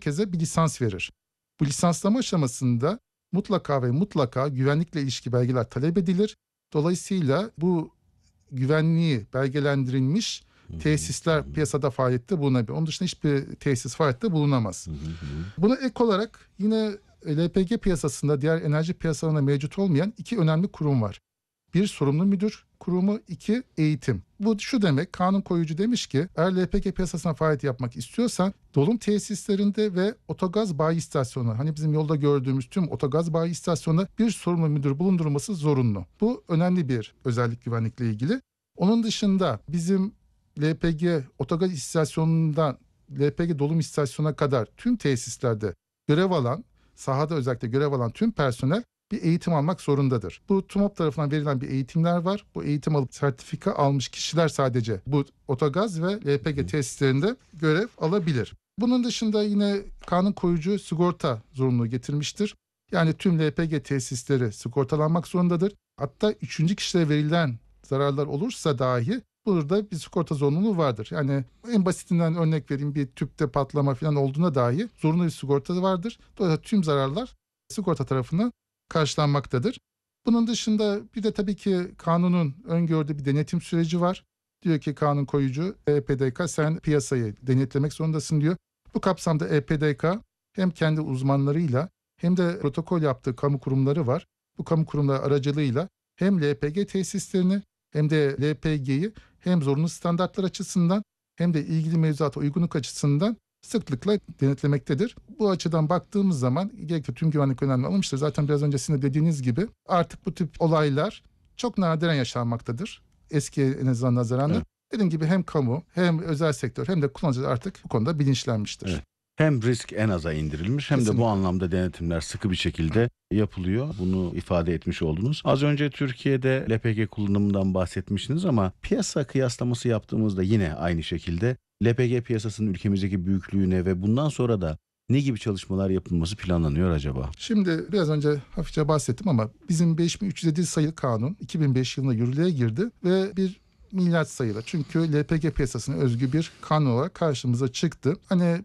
merkeze bir lisans verir. Bu lisanslama aşamasında mutlaka ve mutlaka güvenlikle ilişki belgeler talep edilir. Dolayısıyla bu güvenliği belgelendirilmiş tesisler piyasada faaliyette bulunabilir. Onun dışında hiçbir tesis faaliyette bulunamaz. Buna ek olarak yine LPG piyasasında diğer enerji piyasalarında mevcut olmayan iki önemli kurum var. Bir, sorumlu müdür kurumu, iki, eğitim. Bu şu demek, kanun koyucu demiş ki eğer LPG piyasasına faaliyet yapmak istiyorsan dolum tesislerinde ve otogaz bayi istasyonları, hani bizim yolda gördüğümüz tüm otogaz bayi istasyonunda bir sorumlu müdür bulundurulması zorunlu. Bu önemli bir özellik güvenlikle ilgili. Onun dışında bizim LPG otogaz istasyonundan LPG dolum istasyonuna kadar tüm tesislerde görev alan, sahada özellikle görev alan tüm personel bir eğitim almak zorundadır. Bu TUMOP tarafından verilen bir eğitimler var. Bu eğitim alıp sertifika almış kişiler sadece bu otogaz ve LPG tesislerinde görev alabilir. Bunun dışında yine kanun koyucu sigorta zorunluluğu getirmiştir. Yani tüm LPG tesisleri sigortalanmak zorundadır. Hatta üçüncü kişilere verilen zararlar olursa dahi burada bir sigorta zorunluluğu vardır. Yani en basitinden örnek vereyim, bir tüpte patlama falan olduğuna dahi zorunlu bir sigorta vardır. Dolayısıyla tüm zararlar sigorta tarafından karşılanmaktadır. Bunun dışında bir de tabii ki kanunun öngördüğü bir denetim süreci var. Diyor ki kanun koyucu EPDK sen piyasayı denetlemek zorundasın diyor. Bu kapsamda EPDK hem kendi uzmanlarıyla hem de protokol yaptığı kamu kurumları var. Bu kamu kurumları aracılığıyla hem LPG tesislerini hem de LPG'yi hem zorunlu standartlar açısından hem de ilgili mevzuata uygunluk açısından sıklıkla denetlemektedir. Bu açıdan baktığımız zaman gerekli tüm güvenlik önlemleri alınmıştır. Zaten biraz önce sizin de dediğiniz gibi artık bu tip olaylar çok nadiren yaşanmaktadır. Eskiye en azından nazaran. Evet. Dediğim gibi hem kamu hem özel sektör hem de kullanıcılar artık bu konuda bilinçlenmiştir. Evet. Hem risk en aza indirilmiş hem Kesinlikle. de bu anlamda denetimler sıkı bir şekilde yapılıyor. Bunu ifade etmiş oldunuz. Az önce Türkiye'de LPG kullanımından bahsetmiştiniz ama piyasa kıyaslaması yaptığımızda yine aynı şekilde LPG piyasasının ülkemizdeki büyüklüğüne ve bundan sonra da ne gibi çalışmalar yapılması planlanıyor acaba? Şimdi biraz önce hafifçe bahsettim ama bizim 5307 sayılı kanun 2005 yılında yürürlüğe girdi ve bir milat sayılı. Çünkü LPG piyasasına özgü bir kanun olarak karşımıza çıktı. Hani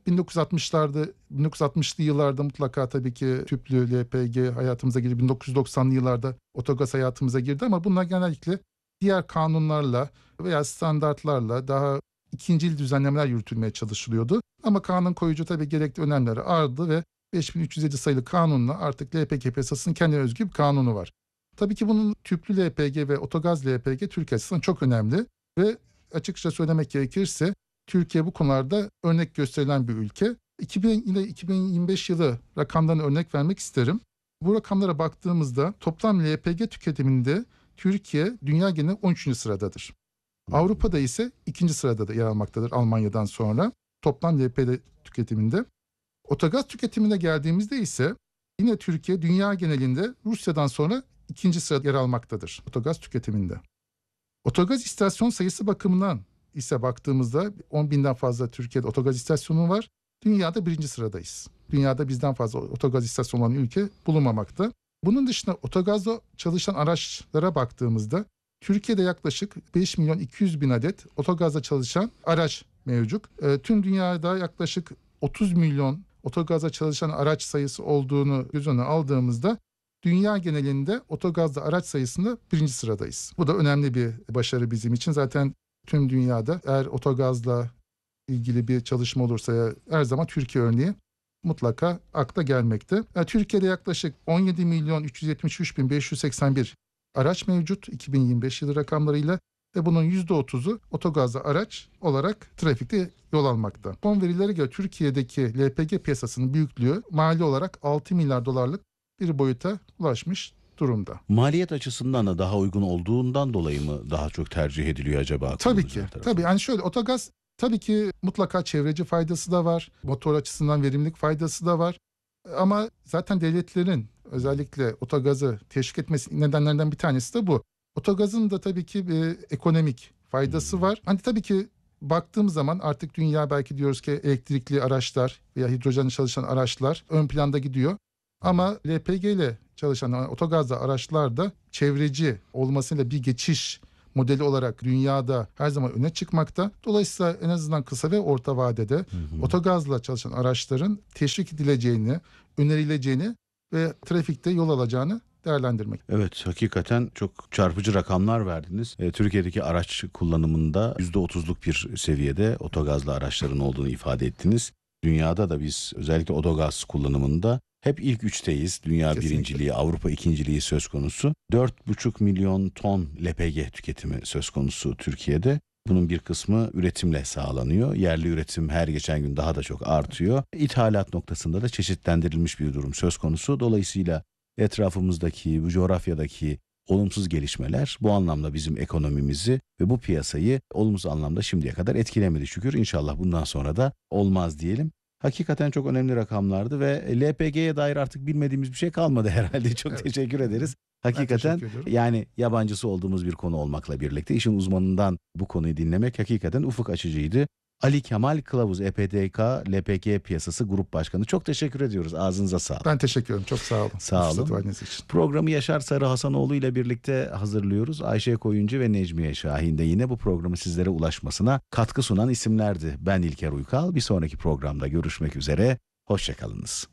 1960'lı yıllarda mutlaka tabii ki tüplü LPG hayatımıza girdi. 1990'lı yıllarda otogaz hayatımıza girdi ama bunlar genellikle diğer kanunlarla veya standartlarla daha ikincil düzenlemeler yürütülmeye çalışılıyordu. Ama kanun koyucu tabii gerekli önlemleri aldı ve 5307 sayılı kanunla artık LPG piyasasının kendine özgü bir kanunu var. Tabii ki bunun tüplü LPG ve otogaz LPG Türkiye açısından çok önemli ve açıkça söylemek gerekirse Türkiye bu konularda örnek gösterilen bir ülke. Yine 2025 yılı rakamlarına örnek vermek isterim. Bu rakamlara baktığımızda toplam LPG tüketiminde Türkiye dünya genelinde 13. sıradadır. Avrupa'da ise 2. sırada da yer almaktadır Almanya'dan sonra toplam LPG tüketiminde. Otogaz tüketimine geldiğimizde ise yine Türkiye dünya genelinde Rusya'dan sonra 2. sırada yer almaktadır otogaz tüketiminde. Otogaz istasyon sayısı bakımından ise baktığımızda 10.000'den fazla Türkiye'de otogaz istasyonu var. Dünyada 1. sıradayız. Dünyada bizden fazla otogaz istasyonu olan ülke bulunmamakta. Bunun dışında otogazda çalışan araçlara baktığımızda Türkiye'de yaklaşık 5.200.000 adet otogazda çalışan araç mevcut. Tüm dünyada yaklaşık 30 milyon otogazda çalışan araç sayısı olduğunu göz önüne aldığımızda dünya genelinde otogazda araç sayısında 1. sıradayız. Bu da önemli bir başarı bizim için. Zaten tüm dünyada eğer otogazla ilgili bir çalışma olursa her zaman Türkiye örneği mutlaka akla gelmekte. Türkiye'de yaklaşık 17.373.581 araç mevcut 2025 yılı rakamlarıyla ve bunun %30'u otogazlı araç olarak trafikte yol almakta. Son verilere göre Türkiye'deki LPG piyasasının büyüklüğü mali olarak 6 milyar dolarlık bir boyuta ulaşmış durumda. Maliyet açısından da daha uygun olduğundan dolayı mı daha çok tercih ediliyor acaba? Tabii ki. Tabii yani şöyle, otogaz tabii ki mutlaka çevreci faydası da var. Motor açısından verimlilik faydası da var. Ama zaten devletlerin özellikle otogazı teşvik etmesi nedenlerinden bir tanesi de bu. Otogazın da tabii ki bir ekonomik faydası var. Hani tabii ki baktığımız zaman artık dünya belki diyoruz ki elektrikli araçlar veya hidrojenle çalışan araçlar ön planda gidiyor. Ama LPG ile çalışan otogazlı araçlarda çevreci olmasıyla bir geçiş modeli olarak dünyada her zaman öne çıkmakta. Dolayısıyla en azından kısa ve orta vadede otogazla çalışan araçların teşvik edileceğini, önerileceğini ve trafikte yol alacağını değerlendirmek. Evet, hakikaten çok çarpıcı rakamlar verdiniz. Türkiye'deki araç kullanımında %30'luk bir seviyede otogazlı araçların olduğunu ifade ettiniz. Dünyada da biz özellikle otogaz kullanımında hep ilk üçteyiz. Dünya Kesinlikle. birinciliği, Avrupa ikinciliği söz konusu. 4,5 milyon ton LPG tüketimi söz konusu Türkiye'de. Bunun bir kısmı üretimle sağlanıyor. Yerli üretim her geçen gün daha da çok artıyor. İthalat noktasında da çeşitlendirilmiş bir durum söz konusu. Dolayısıyla etrafımızdaki, bu coğrafyadaki olumsuz gelişmeler bu anlamda bizim ekonomimizi ve bu piyasayı olumsuz anlamda şimdiye kadar etkilemedi şükür. İnşallah bundan sonra da olmaz diyelim. Hakikaten çok önemli rakamlardı ve LPG'ye dair artık bilmediğimiz bir şey kalmadı herhalde. Çok Evet. teşekkür ederiz. Ben Hakikaten teşekkür ediyorum. yani yabancısı olduğumuz bir konu olmakla birlikte işin uzmanından bu konuyu dinlemek hakikaten ufuk açıcıydı. Ali Kemal Kılavuz, EPDK LPG Piyasası Grup Başkanı. Çok teşekkür ediyoruz. Ağzınıza sağlık. Ben teşekkür ederim. Çok sağ olun. Sağ Fırsat olun. verdiğiniz için. Programı Yaşar Sarı Hasanoğlu ile birlikte hazırlıyoruz. Ayşe Koyuncu ve Necmiye Şahin de yine bu programı sizlere ulaşmasına katkı sunan isimlerdi. Ben İlker Uykal. Bir sonraki programda görüşmek üzere. Hoşçakalınız.